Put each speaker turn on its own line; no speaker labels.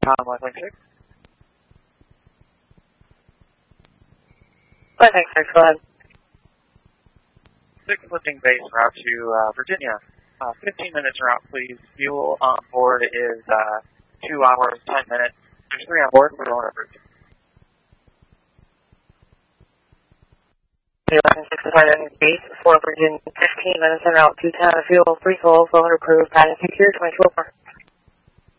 116.
116, go ahead.
6 lifting base route to Virginia. 15 minutes route, please. Fuel on board is 2 hours, 10 minutes. There's 3 on board. We're going over.
116 base for Virginia, 15 minutes en route to town of fuel, free full, flow approved, guidance secure, 2204.